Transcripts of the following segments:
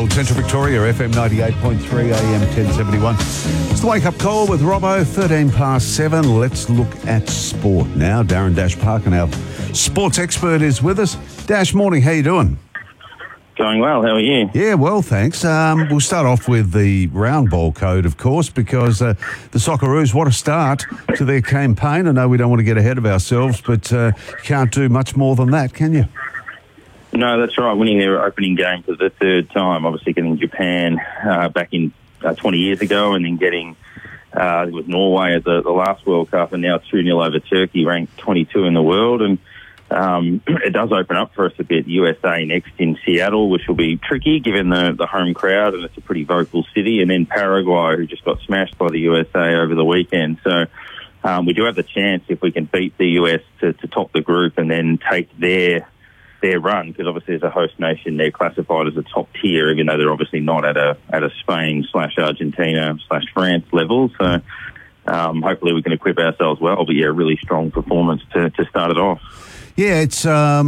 Gold Central Victoria, FM 98.3, AM 1071. It's the wake-up call with Robbo, 13 past 7. Let's look at sport now. Darren Dash Parkin, our sports expert, is with us. Dash, morning, how you doing? Going well, how are you? Yeah, well, thanks. We'll start off with the round ball code, of course, because the Socceroos, what a start to their campaign. I know we don't want to get ahead of ourselves, but you can't do much more than that, can you? No, that's right. Winning their opening game for the third time. Obviously getting Japan back in 20 years ago, and then getting with Norway at the last World Cup, and now 2-0 over Turkey, ranked 22 in the world. And it does open up for us a bit. USA next in Seattle, which will be tricky given the home crowd, and it's a pretty vocal city. And then Paraguay, who just got smashed by the USA over the weekend. So we do have the chance, if we can beat the US, to top the group and then take their run, because obviously as a host nation they're classified as a top tier, even though they're obviously not at a Spain/Argentina/France level. So hopefully we can equip ourselves well. But yeah, really strong performance to start it off. Yeah, it's a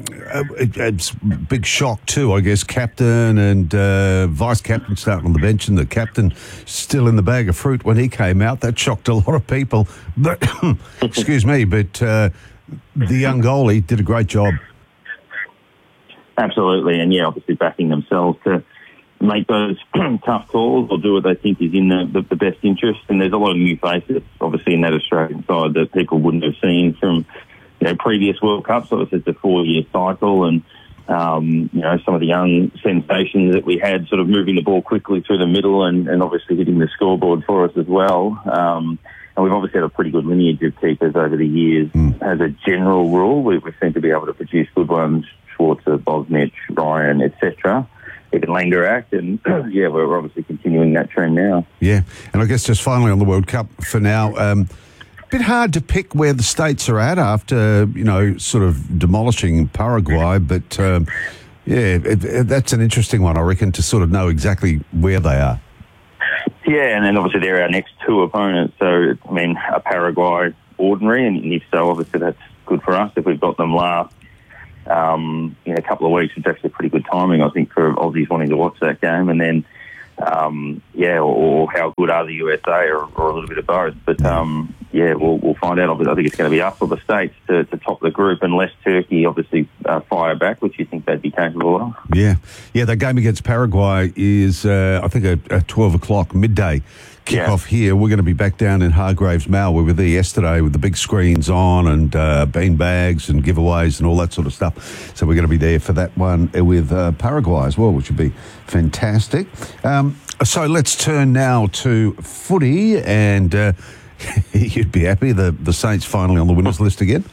big shock too, I guess. Captain and vice captain starting on the bench, and the captain still in the bag of fruit when he came out. That shocked a lot of people. But excuse me, but the young goalie did a great job. Absolutely, and yeah, obviously backing themselves to make those tough calls or do what they think is in the best interest. And there's a lot of new faces, obviously, in that Australian side that people wouldn't have seen from previous World Cups. Obviously, it's a 4-year cycle, and some of the young sensations that we had sort of moving the ball quickly through the middle and obviously hitting the scoreboard for us as well. And we've obviously had a pretty good lineage of keepers over the years. As a general rule, we seem to be able to produce good ones. Schwarzer, Bosnich, Ryan, etc. Even Langerack, and yeah, we're obviously continuing that trend now. Yeah, and I guess just finally on the World Cup for now, a bit hard to pick where the states are at after, sort of demolishing Paraguay, but that's an interesting one, I reckon, to sort of know exactly where they are. Yeah, and then obviously they're our next two opponents, so, a Paraguay ordinary, and if so, obviously that's good for us if we've got them last. In a couple of weeks, it's actually pretty good timing, I think, for Aussies wanting to watch that game. And then, or how good are the USA, or a little bit of both. But, we'll find out. I think it's going to be us or the States to top the group, unless Turkey obviously fire back, which you think they'd be capable of. Yeah, that game against Paraguay is, I think, a 12 o'clock midday kick-off here. We're going to be back down in Hargraves Mall. We were there yesterday with the big screens on and bean bags and giveaways and all that sort of stuff. So we're going to be there for that one with Paraguay as well, which would be fantastic. So let's turn now to footy, and you'd be happy the Saints finally on the winners list again?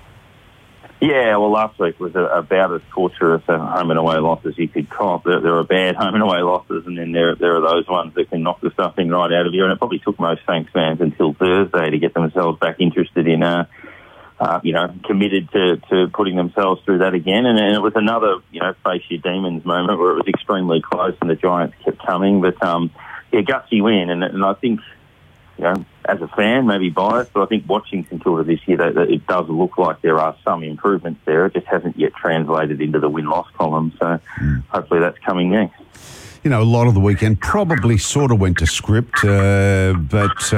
Yeah, well, last week was about as torturous a home and away loss as you could cop. There are bad home and away losses, and then there are those ones that can knock the stuffing right out of you. And it probably took most Saints fans until Thursday to get themselves back interested in, committed to putting themselves through that again. And it was another, face your demons moment where it was extremely close and the Giants kept coming. But, gutsy win. And I think, as a fan, maybe biased, but I think watching St Kilda this year, that it does look like there are some improvements there. It just hasn't yet translated into the win-loss column, so hopefully that's coming next. A lot of the weekend probably sort of went to script, but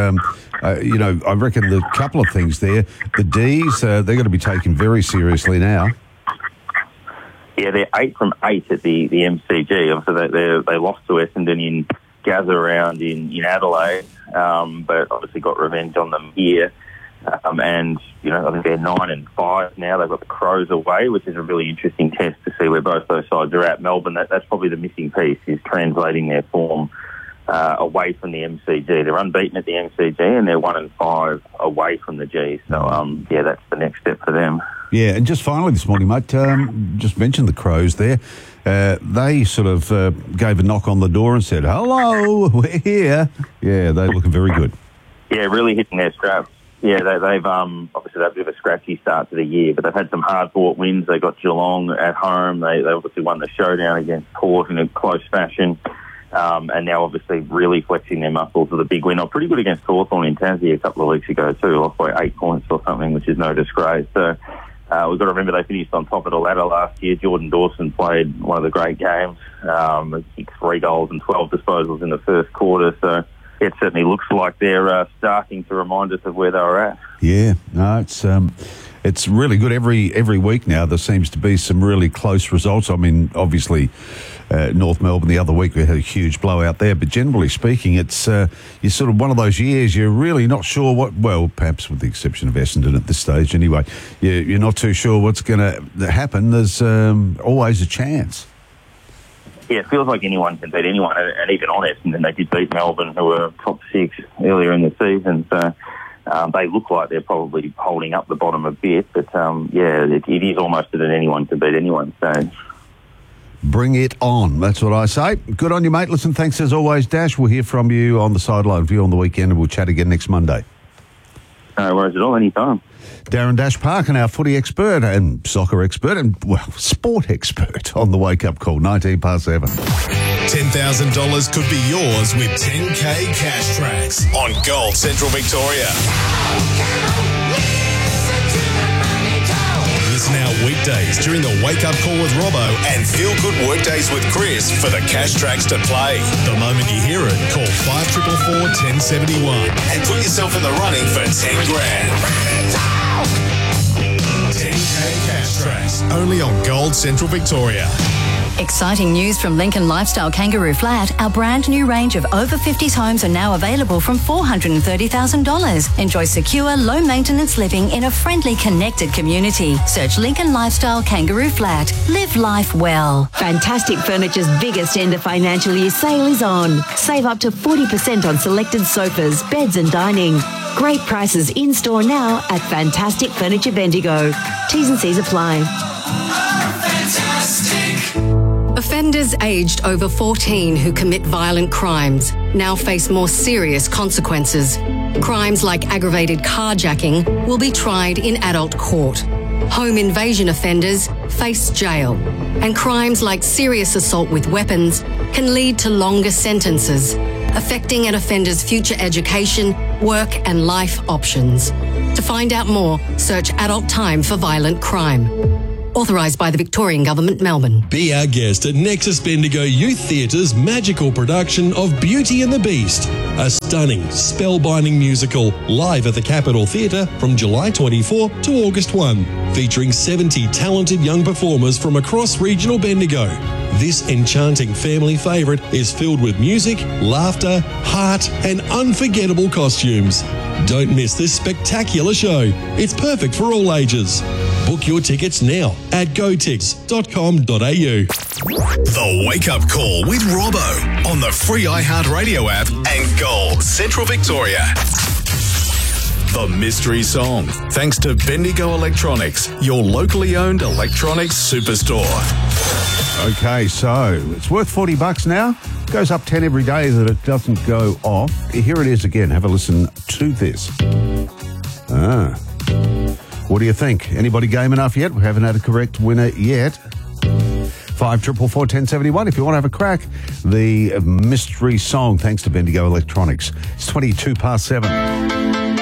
I reckon the couple of things there. The D's, they're going to be taken very seriously now. Yeah, they're 8 from 8 at the MCG. So they lost to Essendon in Gather Round in Adelaide, but obviously got revenge on them here. And, I think they're 9 and 5 now. They've got the Crows away, which is a really interesting test to see where both those sides are at. Melbourne, that's probably the missing piece, is translating their form away from the MCG. They're unbeaten at the MCG, and they're 1 and 5 away from the G. So, that's the next step for them. Yeah, and just finally this morning, mate, just mentioned the Crows there. They sort of gave a knock on the door and said, "Hello, we're here." Yeah, they're looking very good. Yeah, really hitting their straps. Yeah, they've obviously had a bit of a scratchy start to the year, but they've had some hard-fought wins. They got Geelong at home. They obviously won the showdown against Port in a close fashion. And now obviously really flexing their muscles with a big win. Pretty good against Hawthorn in Tassie a couple of weeks ago too, lost by 8 points or something, which is no disgrace. So We've got to remember they finished on top of the ladder last year. Jordan Dawson played one of the great games. He kicked 3 goals and 12 disposals in the first quarter. So it certainly looks like they're starting to remind us of where they were at. Yeah, no, it's really good. Every week now there seems to be some really close results. I mean, obviously, North Melbourne the other week we had a huge blowout there, but generally speaking, it's you're sort of one of those years you're really not sure what. Well, perhaps with the exception of Essendon at this stage, anyway, you're not too sure what's going to happen. There's always a chance. Yeah, it feels like anyone can beat anyone, and even on Essendon, they did beat Melbourne, who were top 6 earlier in the season. So they look like they're probably holding up the bottom a bit, but it is almost at an anyone can beat anyone stage. Bring it on. That's what I say. Good on you, mate. Listen, thanks as always, Dash. We'll hear from you on the sideline view on the weekend, and we'll chat again next Monday. No worries at all, anytime. Darren Dash Parkin, our footy expert and soccer expert and, sport expert on the Wake Up Call, 7:19. $10,000 could be yours with 10K Cash Tracks on Gold Central Victoria. Listen out weekdays during the Wake Up Call with Robbo and Feel Good Workdays with Chris for the Cash Tracks to play. The moment you hear it, call 5444 1071 and put yourself in the running for 10 grand. 10K Cash Tracks, only on Gold Central Victoria. Exciting news from Lincoln Lifestyle Kangaroo Flat. Our brand new range of over 50s homes are now available from $430,000. Enjoy secure, low maintenance living in a friendly, connected community. Search Lincoln Lifestyle Kangaroo Flat. Live life well. Fantastic Furniture's biggest end of financial year sale is on. Save up to 40% on selected sofas, beds and dining. Great prices in store now at Fantastic Furniture Bendigo. T's and C's apply. Offenders aged over 14 who commit violent crimes now face more serious consequences. Crimes like aggravated carjacking will be tried in adult court. Home invasion offenders face jail. And crimes like serious assault with weapons can lead to longer sentences, affecting an offender's future education, work and life options. To find out more, search Adult Time for Violent Crime. Authorised by the Victorian Government, Melbourne. Be our guest at Nexus Bendigo Youth Theatre's magical production of Beauty and the Beast, a stunning, spellbinding musical live at the Capitol Theatre from July 24 to August 1, featuring 70 talented young performers from across regional Bendigo. This enchanting family favourite is filled with music, laughter, heart and unforgettable costumes. Don't miss this spectacular show. It's perfect for all ages. Book your tickets now at gotix.com.au. The Wake Up Call with Robbo on the free iHeartRadio app and Gold Central Victoria. The mystery song, thanks to Bendigo Electronics, your locally owned electronics superstore. Okay, so it's worth $40 now. Goes up 10 every day that it doesn't go off. Here it is again. Have a listen to this. What do you think? Anybody game enough yet? We haven't had a correct winner yet. 5444 1071 if you want to have a crack. The mystery song, thanks to Bendigo Electronics. It's 7:22.